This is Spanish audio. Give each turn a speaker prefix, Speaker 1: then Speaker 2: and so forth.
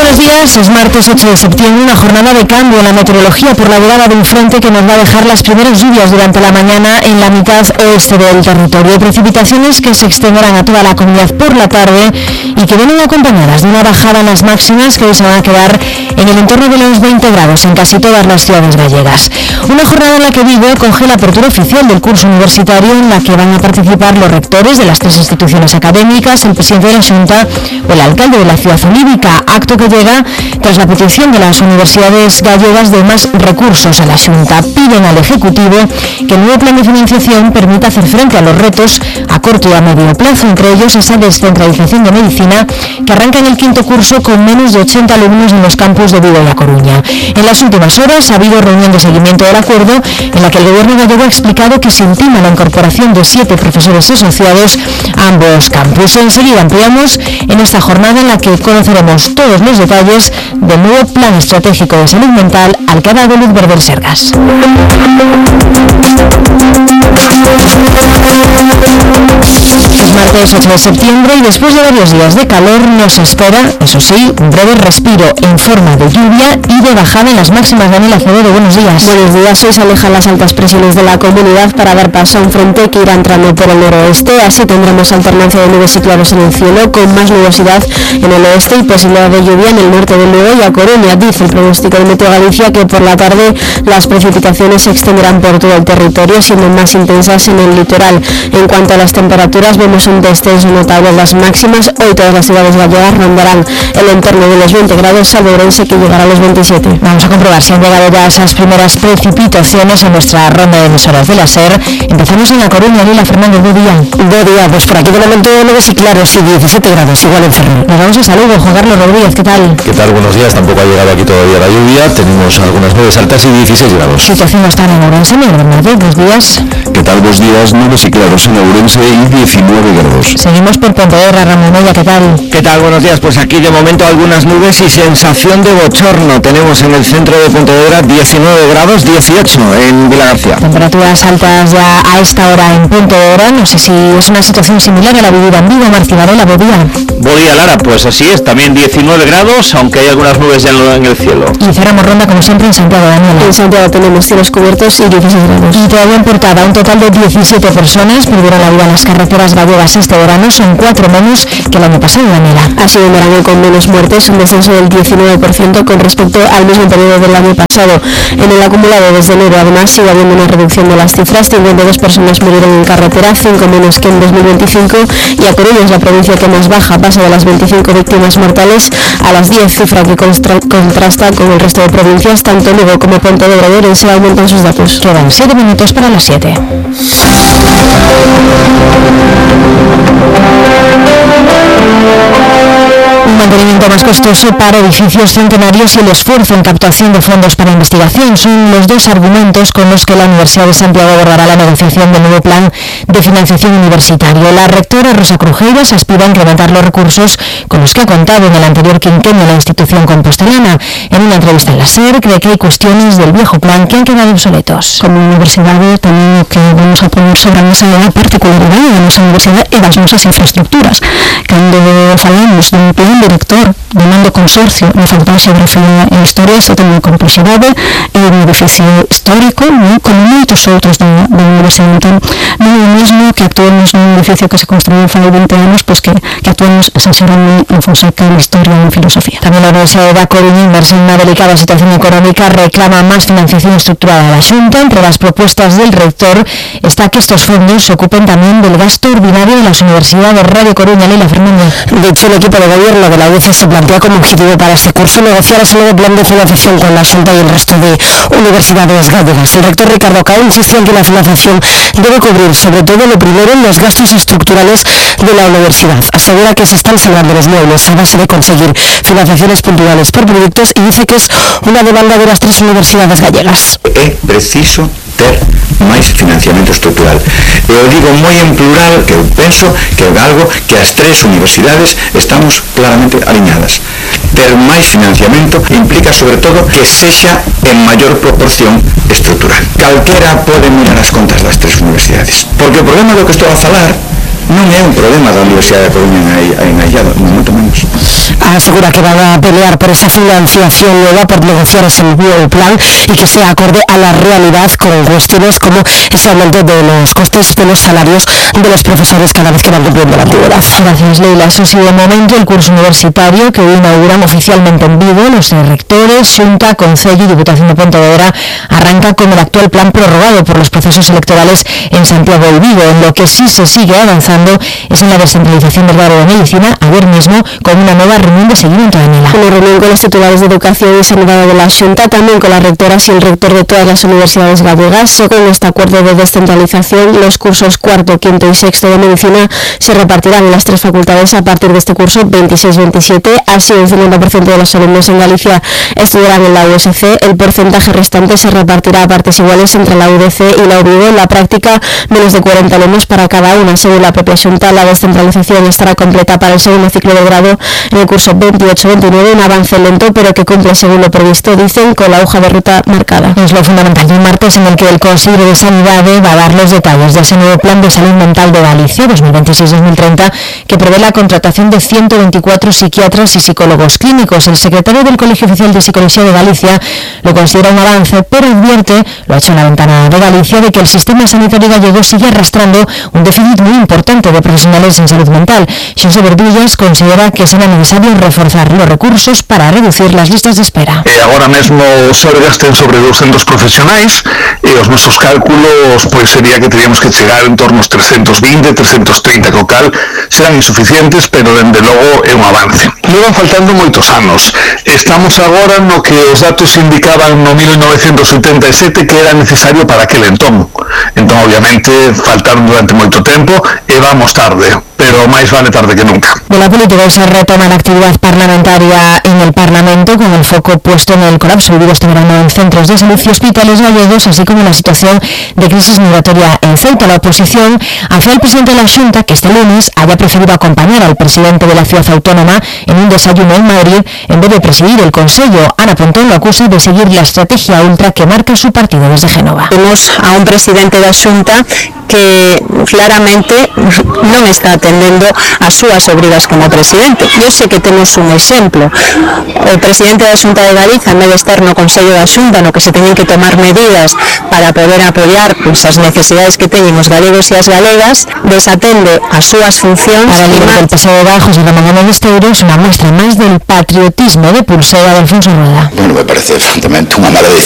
Speaker 1: buenos días. Es martes 8 de septiembre, una jornada de cambio en la meteorología por la llegada de un frente que nos va a dejar las primeras lluvias durante la mañana en la mitad oeste del territorio. Precipitaciones que se extenderán a toda la comunidad por la tarde y que vienen acompañadas de una bajada en las máximas que hoy se van a quedar en el entorno de los 20 grados en casi todas las ciudades gallegas. Una jornada en la que Vigo acoge la apertura oficial del curso universitario en la que van a participar los rectores de las 3 instituciones académicas, el presidente de la Xunta o el alcalde de la ciudad olívica, acto que llega tras la petición de las universidades gallegas de más recursos a la Xunta. Piden al Ejecutivo que el nuevo plan de financiación permita hacer frente a los retos a corto y a medio plazo, entre ellos esa descentralización de medicina que arranca en el 5º curso con menos de 80 alumnos en los campus de Vigo y A Coruña. En las últimas horas ha habido reunión de seguimiento del acuerdo en la que el gobierno gallego ha explicado que se intima la incorporación de 7 profesores asociados a ambos campus. Enseguida ampliamos en esta jornada en la que conoceremos todos los detalles del nuevo plan estratégico de salud mental al que ha dado luz verde el Sergas. Es martes 8 de septiembre y después de varios días de calor nos espera, eso sí, un breve respiro en forma de lluvia y de bajada en las máximas. Daniela Acevedo, buenos días.
Speaker 2: Buenos días. Hoy se alejan las altas presiones de la comunidad para dar paso a un frente que irá entrando por el noroeste. Así tendremos alternancia de nubes y claros en el cielo, con más nubosidad en el oeste y posibilidad de lluvia en el norte de Lugo y A Coruña. Dice el pronóstico de Meteo Galicia que por la tarde las precipitaciones se extenderán por todo el territorio, siendo más intensas en el litoral. En cuanto a las temperaturas, vemos un descenso notable en las máximas. Hoy todas las ciudades gallegas rondarán el entorno de los 20 grados, salvo Ourense, que llegará a los 27.
Speaker 1: Vamos a comprobar si han llegado ya esas primeras precipitaciones en nuestra ronda de emisoras de la SER. Empezamos en A Coruña. Lila Fernández, buen día.
Speaker 2: Pues por aquí de momento nubes y claros y 17 grados, igual en Ferrol.
Speaker 1: Nos vamos a saludo. Juan Carlos Rodríguez, ¿qué tal?
Speaker 3: ¿Qué tal? Buenos días. Tampoco ha llegado aquí todavía la lluvia. Tenemos algunas nubes altas y 16 grados.
Speaker 1: Situación no está en Ourense, buenos días.
Speaker 3: ¿Qué tal? Buenos días. Nubes y claros en Ourense y 19 grados.
Speaker 1: Seguimos por Pontevedra. Ramón Moya, ¿qué tal?
Speaker 4: ¿Qué tal? Buenos días. Pues aquí de momento algunas nubes y sensación de bochorno. Tenemos en el centro de Pontevedra 19 grados, 18 en Vilagarcía.
Speaker 1: Temperaturas altas ya a esta hora en Pontevedra. No sé si es una situación similar a la vivida en Vigo. Martí Varela,
Speaker 5: Bolía Lara, pues así es, también 19 grados, aunque hay algunas nubes ya en el cielo.
Speaker 1: Y cerramos ronda como siempre en Santiago, Daniela.
Speaker 2: En Santiago tenemos cielos cubiertos y 16 grados.
Speaker 1: Y todavía en Portada, un total de 17 personas perdieron la vida en las carreteras gallegas este verano, son 4 menos que el año pasado, Daniela.
Speaker 2: Ha sido un verano con menos muertes, un descenso del 19% con respecto al mismo periodo del año pasado. En el acumulado desde enero, además, sigue habiendo una reducción de las cifras. 52 personas murieron en carretera, 5 menos que en 2025, y A Coruña es la provincia que más baja, pasa de las 25 víctimas mortales a las 10, cifra que contrasta con el resto de provincias. Tanto Lugo como Pontevedra y Ourense aumentan sus datos.
Speaker 1: Quedan 7 minutos para las 7. Un mantenimiento más costoso para edificios centenarios y el esfuerzo en captación de fondos para investigación son los dos argumentos con los que la Universidad de Santiago abordará la negociación del nuevo plan de financiación universitario. La rectora Rosa Crujeiras aspira a incrementar los recursos con los que ha contado en el anterior quinquenio la institución compostelana. En una entrevista en la SER cree que hay cuestiones del viejo plan que han quedado obsoletos.
Speaker 6: Como universidad también que vamos a poner sobre la mesa la particularidad de nuestra universidad e das nosas infraestructuras. Cando falamos dun plan director de mando consorcio na Facultade de Xeografía e Historia, isto ten unha complexidade, é un edificio histórico, non? Como moitos outros da universidade. Entón, non é o mesmo que actuemos nun edificio que se construiu fai 20 anos, pois que actuemos en San Xerónimo, en Fonseca, en Historia e en Filosofía.
Speaker 1: Tamén a Universidade da Coruña, inmersa en unha delicada situación económica, reclama máis financiación estructurada a la Xunta. Entre las propuestas del rector está que estos fondos se ocupen tamén del gasto ordinario de las universidades. Radio Coruña, Lila Fernández.
Speaker 2: De hecho, el equipo de gobierno de la UEF se plantea como objetivo para este curso negociar ese nuevo plan de financiación con la Xunta y el resto de universidades gallegas. El rector Ricardo Cao insiste en que la financiación debe cubrir sobre todo lo primero los gastos estructurales de la universidad. Asegura que se están salvando los muebles a base de conseguir financiaciones puntuales por proyectos y dice que es una demanda de las 3 universidades gallegas.
Speaker 7: É preciso ter máis financiamento estructural. Eu digo moi en plural, que eu penso que é algo que as 3 universidades estamos claramente alineadas. Ter máis financiamento implica sobre todo que sexa en maior proporción estructural. Calquera pode mirar as contas das 3 universidades, porque o problema do que estou a falar non é un problema da Universidade da Coruña en Aillado, non moito menos.
Speaker 2: Asegura que van a pelear por esa financiación nueva, por negociar ese nuevo plan y que sea acorde a la realidad, con cuestiones como ese aumento de los costes de los salarios de los profesores cada vez que van cumpliendo la antigüedad.
Speaker 1: Gracias, Leila. Eso sí, de momento el curso universitario que hoy inauguran oficialmente en Vigo los rectores, Xunta, Concello y Diputación de Pontevedra arranca con el actual plan prorrogado por los procesos electorales en Santiago y Vigo. En lo que sí se sigue avanzando es en la descentralización del grado de medicina, ayer mismo con una nueva reunión de seguimiento de Anela.
Speaker 2: Una reunión con los titulares de Educación y Sanidad de la Xunta, también con las rectoras y el rector de todas las universidades gallegas. Según este acuerdo de descentralización, los cursos cuarto, quinto y sexto de medicina se repartirán en las tres facultades a partir de este curso 26-27. Así, el 50% de los alumnos en Galicia estudiarán en la USC. El porcentaje restante se repartirá a partes iguales entre la UDC y la UVigo. En la práctica, menos de 40 alumnos para cada una. Según la propia Xunta, la descentralización estará completa para el segundo ciclo de grado en el curso 28-29, un avance lento pero que cumple según lo previsto, dicen, con la hoja de ruta marcada.
Speaker 1: Es lo fundamental de un martes en el que el Consejo de Sanidad va a dar los detalles de ese nuevo plan de salud mental de Galicia 2026-2030 que prevé la contratación de 124 psiquiatras y psicólogos clínicos. El secretario del Colegio Oficial de Psicología de Galicia lo considera un avance, pero advierte, lo ha hecho en la Ventana de Galicia, de que el sistema sanitario gallego sigue arrastrando un déficit muy importante de profesionales en salud mental. Xosé Verdullas considera que será necesario reforzar los recursos para reducir las listas de espera.
Speaker 8: Agora mesmo só gasten sobre 200 profesionais e os nosos cálculos pois sería que teríamos que chegar en torno aos 320, 330, co cal serán insuficientes, pero dende logo é un avance. Levan faltando moitos anos. Estamos agora no que os datos indicaban no 1977 que era necesario para aquel entón. Entón, obviamente, faltaron durante moito tempo e vamos tarde, pero máis vale tarde que nunca.
Speaker 1: De la política se retoma la actividad parlamentaria en el Parlamento, con el foco puesto en el colapso vivido este verano en centros de salud y hospitales gallegos, así como en la situación de crisis migratoria en Ceuta. La oposición afea al presidente de la Xunta que este lunes haya preferido acompañar al presidente de la ciudad autónoma en un desayuno en Madrid en vez de presidir el Consello. Ana Pontón lo acusa de seguir la estrategia ultra que marca su partido desde Génova.
Speaker 9: Tenemos a un presidente da Xunta que claramente non está atendendo as súas obrigas como presidente. Eu sei que temos un exemplo. O presidente da Xunta de Galiza, en vez de estar no Consello da Xunta, no que se teñen que tomar medidas para poder apoiar as necesidades que teñen os galegos e as galegas, desatende as súas funcións.
Speaker 1: Para el líder del PSOE, José Ramón Gómez Teiros, una muestra más del patriotismo de Pulsera de Alfonso Rueda.
Speaker 7: Bueno, me parece francamente unha mala